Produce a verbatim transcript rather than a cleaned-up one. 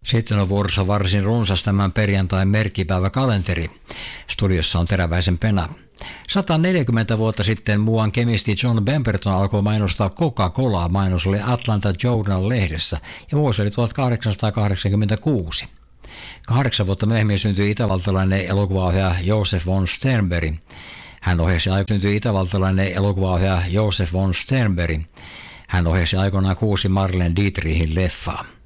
Sitten on vuorossa varsin runsas tämän perjantain merkkipäiväkalenteri. Studiossa on Teräväisen Pena. sata neljäkymmentä vuotta sitten muuan kemisti John Pemberton alkoi mainostaa Coca-Colaa. Mainos oli Atlanta Journal-lehdessä ja vuosi oli tuhatkahdeksansataakahdeksankymmentäkuusi. Kahdeksan vuotta myöhemmin syntyi itävaltalainen elokuvaohjaaja Josef von Sternberg. Hän ohjasi syntyi itävaltalainen elokuvaohjaaja Josef von Sternberg. Hän ohjasi aikoinaan kuusi Marlene Dietrichin leffaa.